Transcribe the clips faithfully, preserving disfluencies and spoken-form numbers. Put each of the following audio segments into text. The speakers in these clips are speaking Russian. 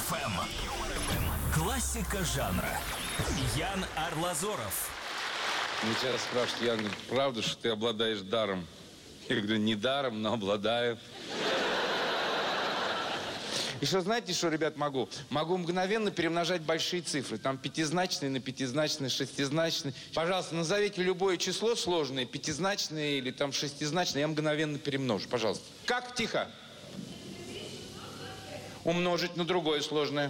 эф эм. Классика жанра. Ян Арлазоров. Меня часто спрашивают: Ян, правда, что ты обладаешь даром? Я говорю, не даром, но обладаю. Еще знаете, что, ребят, могу? Могу мгновенно перемножать большие цифры. Там пятизначные на пятизначные, шестизначные. Пожалуйста, назовите любое число сложное, пятизначное или там шестизначное, я мгновенно перемножу. Пожалуйста. Как? Тихо. Умножить на другое сложное.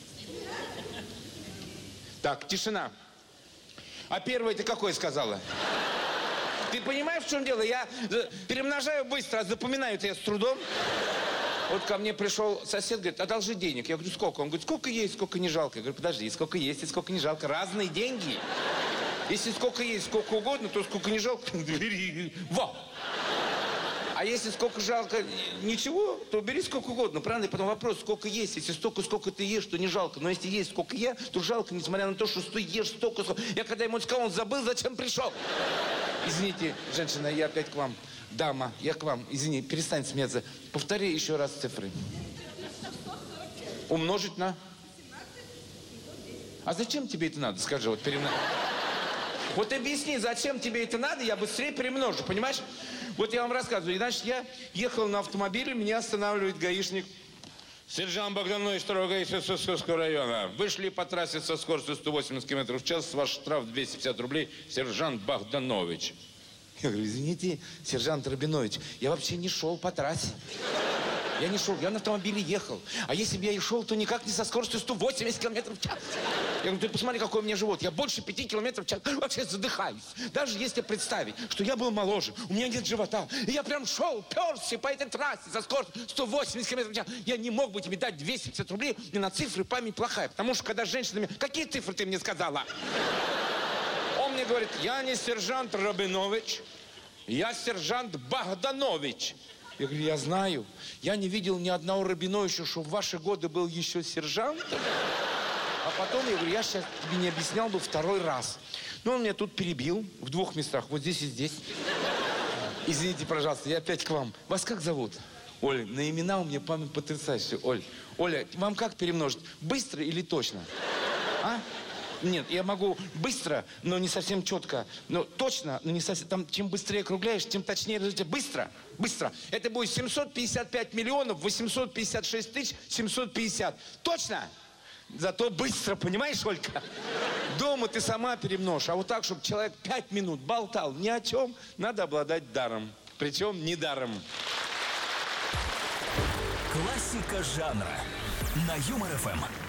Так, тишина. А первое ты какое сказала? Ты понимаешь, в чем дело? Я перемножаю быстро, а запоминаю-то я с трудом. Вот ко мне пришел сосед, говорит, одолжи денег. Я говорю, сколько? Он говорит, сколько есть, сколько не жалко. Я говорю, подожди, сколько есть и сколько не жалко. Разные деньги. Если сколько есть, сколько угодно, то сколько не жалко, бери. Во! А если сколько жалко ничего, то бери сколько угодно. Правильно? И потом вопрос, сколько есть. Если столько, сколько ты ешь, то не жалко. Но если есть сколько я, то жалко, несмотря на то, что ты ешь столько, сколько... Я когда ему сказал, он забыл, зачем пришел. Извините, женщина, я опять к вам. Дама, я к вам. Извини, перестань смеяться. Повтори еще раз цифры. Умножить на... А зачем тебе это надо? Скажи, вот перемножить. Вот объясни, зачем тебе это надо, я быстрее перемножу, понимаешь? Вот я вам рассказываю. Значит, я ехал на автомобиле, меня останавливает гаишник. Сержант Богданович, второго гаишника Сосковского района. Вышли по трассе со скоростью сто восемьдесят километров в час. Ваш штраф двести пятьдесят рублей. Сержант Богданович. Я говорю, извините, сержант Рабинович, я вообще не шел по трассе. Я не шел, я на автомобиле ехал. А если бы я и шел, то никак не со скоростью сто восемьдесят километров в час. Я говорю, ты посмотри, какой у меня живот. Я больше пяти километров в час вообще задыхаюсь. Даже если представить, что я был моложе, у меня нет живота, и я прям шел, перся по этой трассе со скоростью сто восемьдесят километров в час, я не мог бы тебе дать двести пятьдесят рублей, мне на цифры память плохая. Потому что когда с женщинами... Какие цифры ты мне сказала? Он мне говорит, я не сержант Рабинович, я сержант Богданович. Я говорю, я знаю. Я не видел ни одного Рабиновича, что в ваши годы был еще сержантом. А потом, я говорю, я сейчас тебе не объяснял бы второй раз. Но он меня тут перебил в двух местах, вот здесь и здесь. Извините, пожалуйста, я опять к вам. Вас как зовут? Оля, на имена у меня память потрясающая. Оль, Оля, вам как перемножить? Быстро или точно? А? Нет, я могу быстро, но не совсем четко. Но точно, но не совсем. Там, чем быстрее округляешь, тем точнее результат. Быстро, быстро. Это будет семьсот пятьдесят пять миллионов восемьсот пятьдесят шесть тысяч семьсот пятьдесят. Точно? Зато быстро, понимаешь, Олька? Дома ты сама перемножь. А вот так, чтобы человек пять минут болтал ни о чем, надо обладать даром. Причем не даром. Классика жанра на Юмор эф эм.